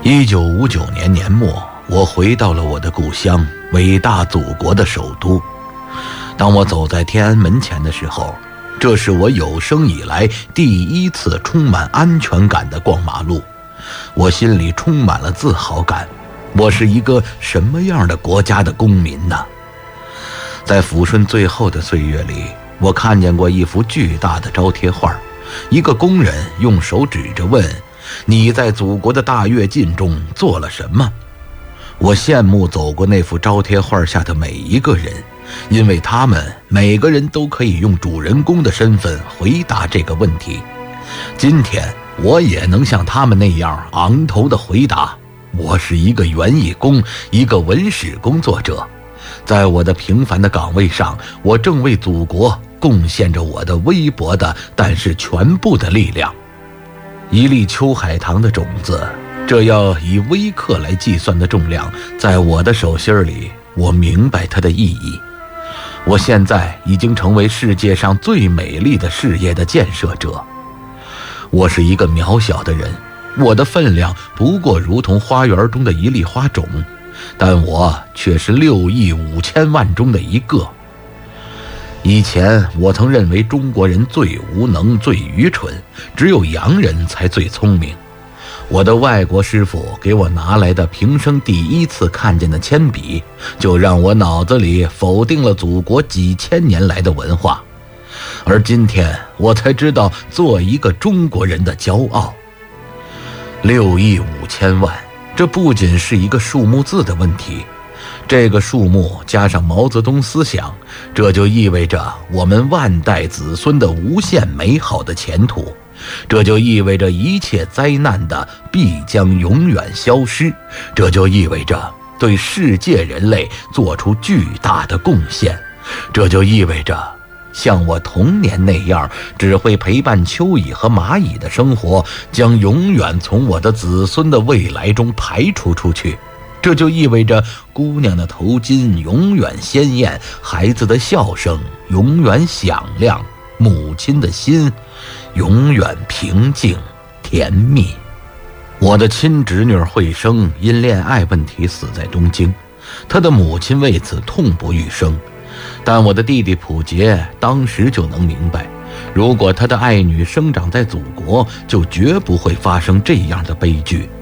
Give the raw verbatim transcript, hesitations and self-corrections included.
一九五九年年末，我回到了我的故乡，伟大祖国的首都。当我走在天安门前的时候，这是我有生以来第一次充满安全感的逛马路。我心里充满了自豪感，我是一个什么样的国家的公民呢？在抚顺最后的岁月里，我看见过一幅巨大的招贴画，一个工人用手指着问：你在祖国的大跃进中做了什么？我羡慕走过那幅招贴画下的每一个人，因为他们每个人都可以用主人公的身份回答这个问题。今天我也能像他们那样昂头地回答：我是一个园艺工，一个文史工作者。在我的平凡的岗位上，我正为祖国贡献着我的微薄的但是全部的力量。一粒秋海棠的种子，这要以微克来计算的重量，在我的手心里，我明白它的意义。我现在已经成为世界上最美丽的事业的建设者。我是一个渺小的人，我的分量不过如同花园中的一粒花种，但我却是六亿五千万中的一个。以前我曾认为中国人最无能最愚蠢，只有洋人才最聪明。我的外国师傅给我拿来的平生第一次看见的铅笔，就让我脑子里否定了祖国几千年来的文化。而今天我才知道做一个中国人的骄傲。六亿五千万，这不仅是一个数目字的问题，这个数目加上毛泽东思想，这就意味着我们万代子孙的无限美好的前途，这就意味着一切灾难的必将永远消失，这就意味着对世界人类做出巨大的贡献，这就意味着像我童年那样只会陪伴蚯蚓和蚂蚁的生活将永远从我的子孙的未来中排除出去，这就意味着姑娘的头巾永远鲜艳，孩子的笑声永远响亮，母亲的心永远平静甜蜜。我的亲侄女惠生因恋爱问题死在东京，她的母亲为此痛不欲生。但我的弟弟普杰当时就能明白，如果他的爱女生长在祖国，就绝不会发生这样的悲剧。